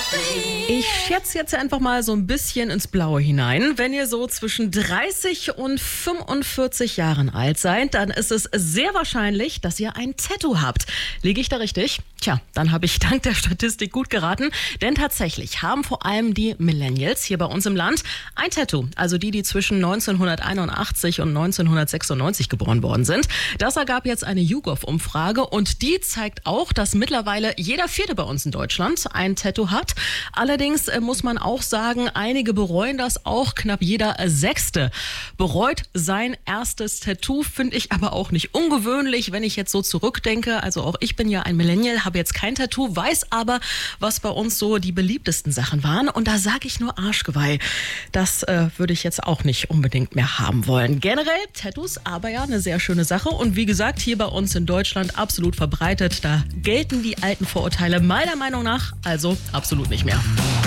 Ich schätze jetzt einfach mal so ein bisschen ins Blaue hinein. Wenn ihr so zwischen 30 und 45 Jahren alt seid, dann ist es sehr wahrscheinlich, dass ihr ein Tattoo habt. Liege ich da richtig? Tja, dann habe ich dank der Statistik gut geraten. Denn tatsächlich haben vor allem die Millennials hier bei uns im Land ein Tattoo. Also die zwischen 1981 und 1996 geboren worden sind. Das ergab jetzt eine YouGov-Umfrage und die zeigt auch, dass mittlerweile jeder Vierte bei uns in Deutschland ein Tattoo hat. Allerdings muss man auch sagen, einige bereuen das auch. Knapp jeder Sechste bereut sein erstes Tattoo. Finde ich aber auch nicht ungewöhnlich, wenn ich jetzt so zurückdenke. Also auch ich bin ja ein Millennial, habe jetzt kein Tattoo, weiß aber, was bei uns so die beliebtesten Sachen waren. Und da sage ich nur Arschgeweih. Das würde ich jetzt auch nicht unbedingt mehr haben wollen. Generell Tattoos, aber ja, eine sehr schöne Sache. Und wie gesagt, hier bei uns in Deutschland absolut verbreitet. Da gelten die alten Vorurteile meiner Meinung nach also absolut nicht mehr.